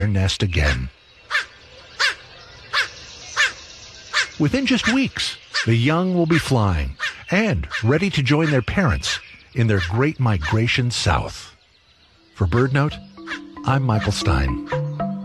nest again. Within just weeks, the young will be flying and ready to join their parents in their great migration south. For BirdNote, I'm Michael Stein.